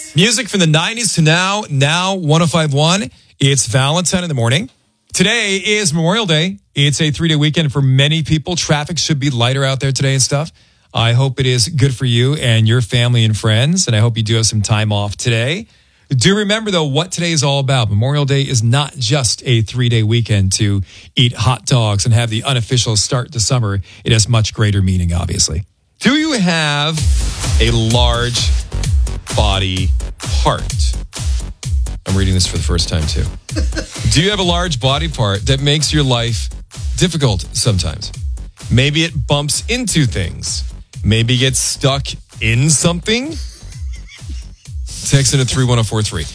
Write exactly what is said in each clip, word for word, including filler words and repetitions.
Music from the nineties to now, now one oh five point one. It's Valentine in the morning. Today is Memorial Day. It's a three-day weekend for many people. Traffic should be lighter out there today and stuff. I hope it is good for you and your family and friends, and I hope you do have some time off today. Do remember, though, what today is all about. Memorial Day is not just a three-day weekend to eat hot dogs and have the unofficial start to summer. It has much greater meaning, obviously. Do you have a large body part? I'm reading this for the first time, too. Do you have a large body part that makes your life difficult sometimes? Maybe it bumps into things. Maybe it gets stuck in something. Text into three one oh four three.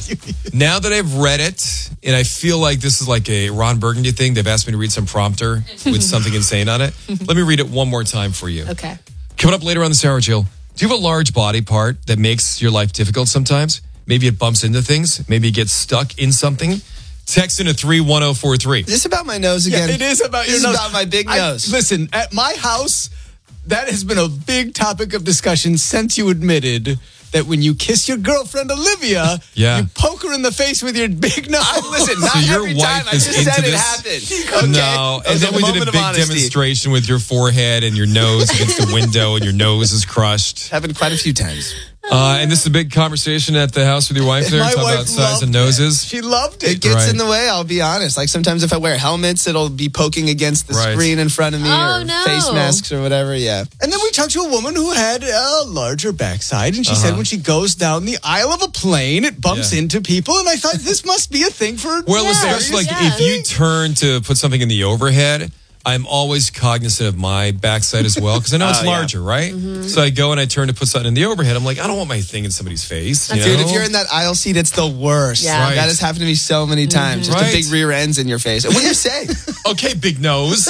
Now that I've read it, and I feel like this is like a Ron Burgundy thing, they've asked me to read some prompter with something insane on it. Let me read it one more time for you. Okay. Coming up later on this hour, Jill, do you have a large body part that makes your life difficult sometimes? Maybe it bumps into things. Maybe it gets stuck in something. Text into three one oh four three. Is this about my nose again? Yeah, it is about your this nose. This is about my big I, nose. Listen, at my house, that has been a big topic of discussion since you admitted that when you kiss your girlfriend, Olivia, yeah. you poke her in the face with your big nose. I, listen, not so your every wife time. I is just into said it this? happened. Okay? No, and then we did a big honesty. demonstration with your forehead and your nose against the window, and your nose is crushed. Happened quite a few times. Uh, and this is a big conversation at the house with your wife there, My talking wife about size of loved noses. It. She loved it. It gets Right. in the way, I'll be honest. Like sometimes if I wear helmets, it'll be poking against the Right. screen in front of me Oh, or no. face masks or whatever, yeah. And then we talked to a woman who had a larger backside, and she Uh-huh. said when she goes down the aisle of a plane, it bumps Yeah. into people. And I thought this must be a thing for. Well, Yeah, especially like yeah. if you turn to put something in the overhead, I'm always cognizant of my backside as well because I know it's Oh, yeah. larger, right? So I go and I turn to put something in the overhead. I'm like, I don't want my thing in somebody's face. You Dude, know? if you're in that aisle seat, it's the worst. Yeah. Right. That has happened to me so many times. Just Right. a big rear ends in your face. And what do you say? Okay, big nose.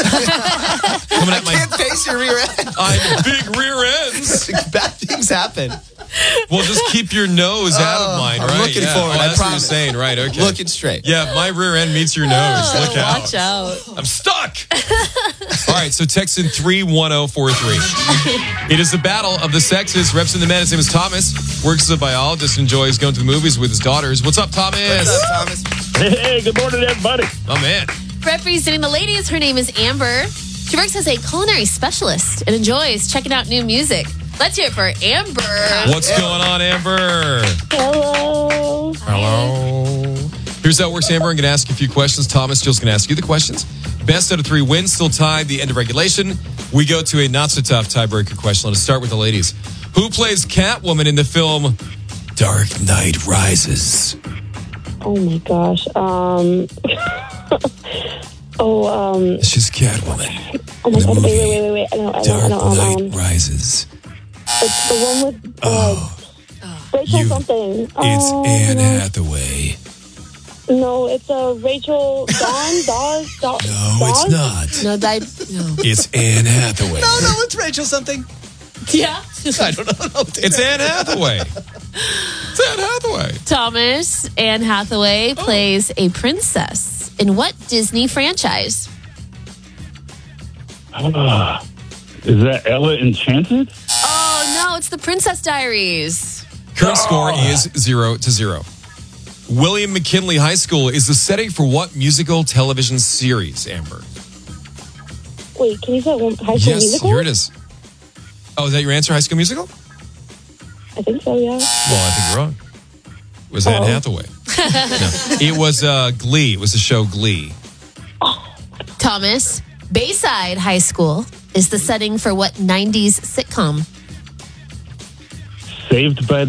Coming at my Can't face your rear end. I'm big rear ends. Bad things happen. Well, just keep your nose out of Oh, mine, I'm right? looking yeah. forward, Oh, I that's what you're promise. saying, right? Okay. Looking straight. Yeah, my rear end meets your nose. Oh, Look out. watch out. I'm stuck. All right, so text in three one oh four three. It is the battle of the sexes. Reps in the men. His name is Thomas. Works as a biologist. Enjoys going to the movies with his daughters. What's up, Thomas? What's up, Thomas? Hey, good morning, everybody. Oh, man. Representing the ladies, her name is Amber. She works as a culinary specialist and enjoys checking out new music. Let's hear it for Amber. What's going on, Amber? Hello. Hello. Here's how it works, Amber. I'm going to ask you a few questions. Thomas, Jill's going to ask you the questions. Best out of three wins, still tied, the end of regulation. We go to a not-so-tough tiebreaker question. Let's start with the ladies. Who plays Catwoman in the film Dark Knight Rises? Oh my gosh. Um. oh. Um. She's Catwoman. Oh my The god. Wait, movie wait, wait, wait, wait. I know. I know. I Dark know. Um, Knight um, Rises. it's the one with uh, Oh, Rachel you- something. it's oh, Anne no. Hathaway. No, it's uh, Rachel Dawn. Dawn. Dawn. No, it's not. No, di- no. It's Anne Hathaway. No, no, it's Rachel something. Yeah. I don't know. It's Anne Hathaway. It's Anne Hathaway. Thomas, Anne Hathaway plays a princess in what Disney franchise? Uh, is that Ella Enchanted? Oh, no, it's the Princess Diaries. Current score is zero to zero. William McKinley High School is the setting for what musical television series, Amber? Wait, can you say one High School Yes, Musical? here it is. Oh, is that your answer, High School Musical? I think so. Yeah. Well, I think you're wrong. It was Anne Uh-oh. Hathaway. No, it was uh, Glee. It was the show Glee. Thomas, Bayside High School is the setting for what nineties sitcom? Saved by